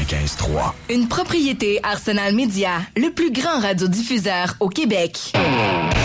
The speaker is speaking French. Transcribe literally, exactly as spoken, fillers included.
quatre-vingt-quinze trois. Une propriété Arsenal Média, le plus grand radiodiffuseur au Québec.